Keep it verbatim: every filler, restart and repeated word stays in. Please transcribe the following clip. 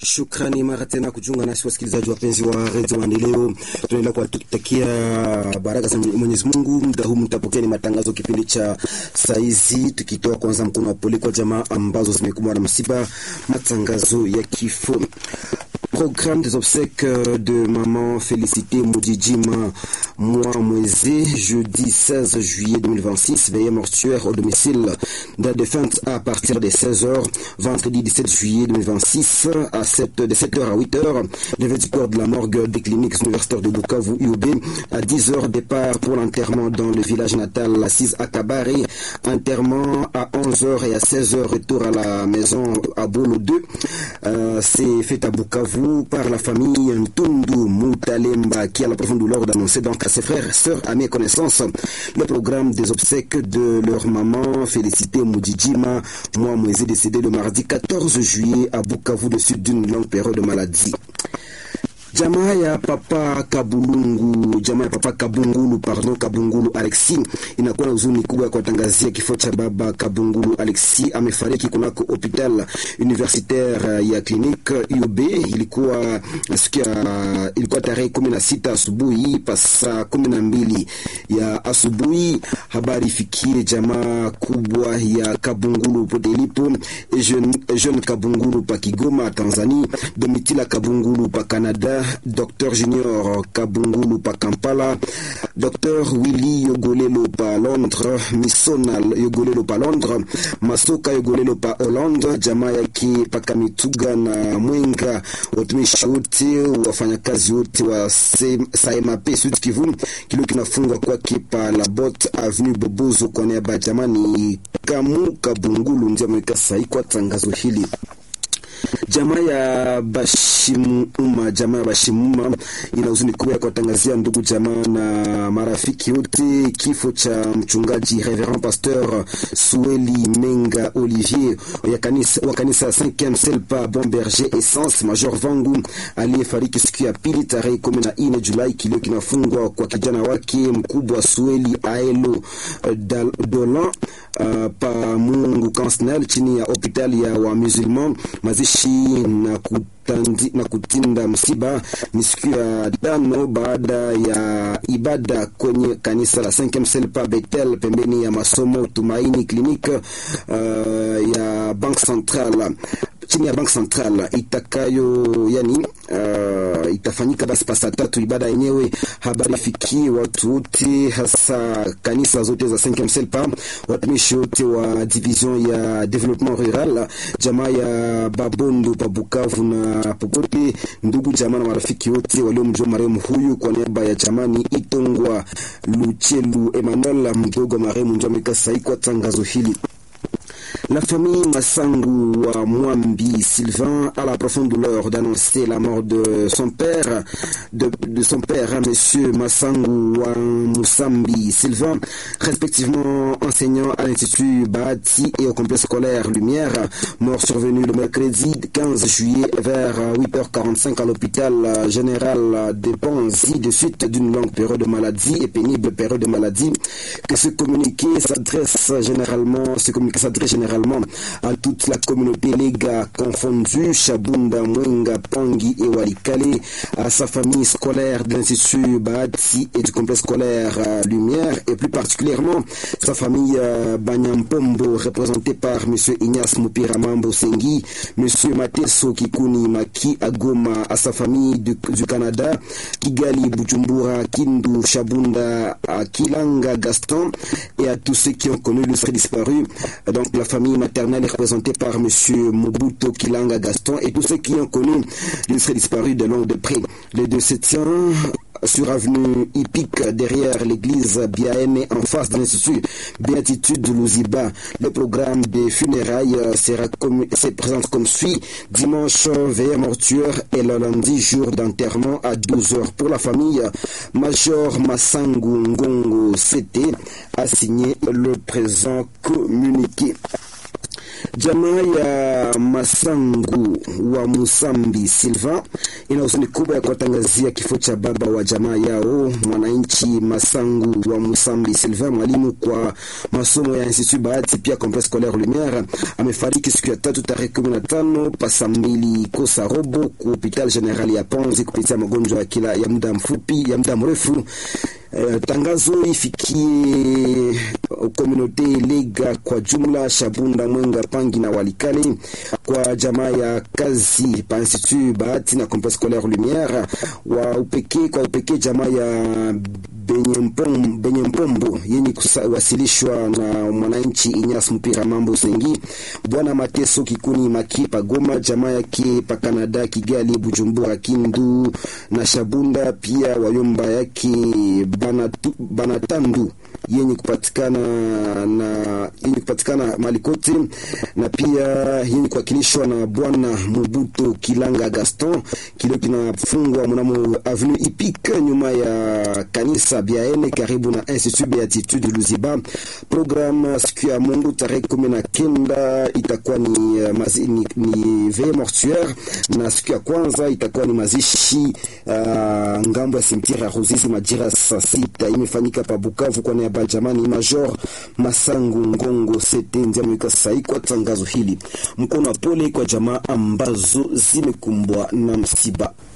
Shukrani mara tena kujiunga nasi wasikilizaji wapenzi wa Radio Maendeleo. Tunaendelea kuwatakia baraka za Mwenyezi Mungu. Muda huu mtapokea ni matangazo kipindi cha saizi, tukitoa kwanza mkono wa pole kwa jamaa ambazo zimekumbwa na msiba, matangazo ya kifo. Programme des obsèques de maman Félicité Moudjidjima Mwamweze, jeudi seize juillet deux mille vingt-six, veillée mortuaire au domicile de la défunte à partir de seize heures, vendredi dix-sept juillet deux mille vingt-six, à sept, de sept heures à huit heures, levée du corps de la morgue des cliniques universitaires de Bukavu, U O B, à dix heures, départ pour l'enterrement dans le village natal, l'Assise à Kabare, enterrement à onze heures et à seize heures, retour à la maison à Bolo deux, euh, c'est fait à Bukavu par la famille Ntundu Moutalemba qui a la profonde douleur d'annoncer donc à ses frères, sœurs, amis et connaissances le programme des obsèques de leur maman Félicité Moudjidjima Mwamweze, décédée le mardi quatorze juillet à Bukavu de suite d'une longue période de maladie. Jamaa ya Papa Kabulungu, jamaa ya Papa Kabungulu, pardon, Kabungulu Alexi, inakuwa na huzuni kubwa kwa tangazia kifo cha baba Kabungulu Alexi. Amefariki kunako hospital universitaire ya clinique U O B. Ilikuwa siku ya ilikuwa tarehe kumi na sita asubuhi pasa kumi na mbili ya asubuhi. Habari fikie jamaa kubwa ya Kabungulu pote ilipo, jeune, jeune Kabungulu pa Kigoma Tanzania, Domitila Kabungulu pa Canada, Docteur Junior Kabungulu pa Kampala, Docteur Willy Yogolelo pa Londres, Misonal Yogolelo pa Londres, Masoka Yogolelo pa Hollande, jamaa yake pa Kamituga na Mwenga, watumishi wote, wafanyakazi wote wa S A M P Sud Kivu, kilo kinafungwa kwake pa Labot Avenue Bobozo kwa niaba jamani Kamu Kabungulu ndiye ameweka sahihi kwa tangazo hili. Jamaa ya Bashimuma, jamaa ya Bashimuma ina huzuni kubwa kwa tangazia ndugu jamaa na marafiki wote kifo cha mchungaji Reverend Pasteur Sueli Menga Olivier ya kanisa wa kanisa cinquième Selpa Bon Berger Essence Major Vangu, aliyefariki siku ya pili tarehe kumi na nne Julai. Kilio kinafungwa kwa kijana wake mkubwa Sueli Aelo Dolan uh, pa Mungu Kansnel chini ya hospitali ya wa musulman. Mazishi na kutandi, na kutinda msiba ni siku ya tano baada ya ibada kwenye kanisa la cinquième Selpa Betel pembeni ya masomo Tumaini Clinique uh, ya Bank Central, chini ya Bank Central itakayo yani uh, itafanyika basi pasa tatu ibada yenyewe. Habari fikie watu wote, hasa kanisa zote za cinquième Selpa, watumishi wote wa division ya development rural, jamaa ya Babondo pa Bukavu na popote, ndugu jamaa na marafiki wote waliomjua marehemu huyu. Kwa niaba ya jamani Itongwa Luchelu Emmanuel mdogo marehemu ndio ameweka sahihi kwa tangazo hili. La famille Massangu wa Mwambi Sylvain a la profonde douleur d'annoncer la mort de son père, de, de son père, hein, monsieur Massangu wa Moussambi Sylvain, respectivement enseignant à l'Institut Bahati et au complexe scolaire Lumière, mort survenu le mercredi quinze juillet vers huit heures quarante-cinq à l'hôpital général de Panzi de suite d'une longue période de maladie et pénible période de maladie. Que ce communiqué s'adresse généralement, ce communiqué s'adresse généralement à toute la communauté Lega confondue, Chabunda, Mwenga, Pangi et Walikale, à sa famille scolaire de l'Institut Bahati et du complexe scolaire euh, Lumière, et plus particulièrement sa famille euh, Banyampombo, représentée par M. Ignace Mupiramambo Sengi, M. Mateso Kikuni Maki Agoma, à sa famille du, du Canada, Kigali, Bujumbura, Kindu, Chabunda, à Kilanga, Gaston, et à tous ceux qui ont connu le frère disparu. Donc la famille maternelle est représentée par M. Mobuto Kilanga Gaston et tous ceux qui ont connu l'illustré disparu de long de près. Les deux se tient sur avenue Hippique derrière l'église Biaene en face de l'Institut Béatitude de Louziba. Le programme des funérailles sera comme, se présente comme suit: dimanche veillée mortuaire et le lundi jour d'enterrement à douze heures. Pour la famille, Major Massangu Ngongo C T a signé le présent communiqué. Jamaa ya Masangu wa Musambi Silva ina huzuni kubwa ya kuwatangazia kifo cha baba wa jamaa yao, mwananchi Masangu wa Musambi Silva, mwalimu kwa masomo ya Institut Bahati pia Complexe Scolaire Lumière. Amefariki siku ya tatu tarehe kumi na tano pasa mbili kosa robo ku hospitali generali ya Panzi kupitia magonjwa ya kila ya muda mfupi ya muda mrefu. Uh, tangazo ifikie komunote lega kwa jumla Shabunda, Mwenga, Pangi na Walikale, kwa jamaa ya kazi pa Institut Bahati na Complexe Scolaire Lumière, wa upekee kwa upekee jamaa ya Benyempombo Benyempombo yenye kuwasilishwa na mwananchi Inyas Mpira Mambo Sengi, bwana Mateso Kikuni Maki Pagoma, jamaa yake pa Canada Kigali, Bujumbura, Kindu na Shabunda, pia wayomba yake Banatu, Banatandu yenye kupatikana na yenye kupatikana Malikote, na pia yenye kuwakilishwa na bwana Mubuto Kilanga Gaston, kile kinafungwa mnamo avenue Ipika nyuma ya kanisa Biaene karibu na Institut Beatitude Luziba. Program siku ya Mungu tarehe kumi na kenda itakuwa ni, mazi, ni, ni veille mortuaire, na siku ya kwanza itakuwa ni mazishi uh, ngambo ya cimetière ya Ruzizi majira saa sita. Imefanyika pa Bukavu kwa niaba ya jamani Major Masangu Ngongo Sete Ndiamwika Sai. Kwa tangazo hili mkono wa pole kwa jamaa ambazo zimekumbwa na msiba.